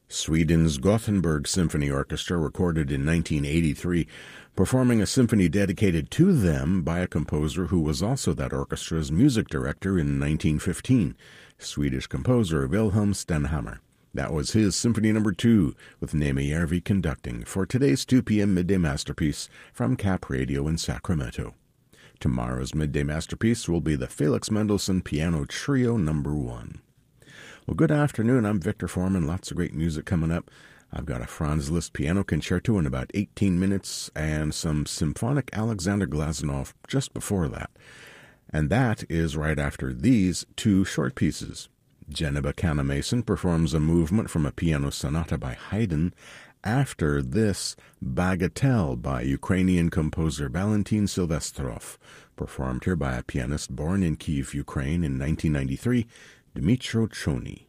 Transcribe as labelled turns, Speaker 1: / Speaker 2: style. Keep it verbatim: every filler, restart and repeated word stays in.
Speaker 1: Sweden's Gothenburg Symphony Orchestra recorded in nineteen eighty-three, performing a symphony dedicated to them by a composer who was also that orchestra's music director in nineteen fifteen, Swedish composer Wilhelm Stenhammar. That was his Symphony Number two, with Neeme Järvi conducting, for today's two p.m. Midday Masterpiece from Cap Radio in Sacramento. Tomorrow's Midday Masterpiece will be the Felix Mendelssohn Piano Trio Number one. Well, good afternoon. I'm Victor Foreman. Lots of great music coming up. I've got a Franz Liszt piano concerto in about eighteen minutes and some symphonic Alexander Glazunov just before that. And that is right after these two short pieces. Geneva Canna-Mason performs a movement from a piano sonata by Haydn. After this, Bagatelle by Ukrainian composer Valentin Silvestrov, performed here by a pianist born in Kyiv, Ukraine in nineteen ninety-three, Dmytro Chony.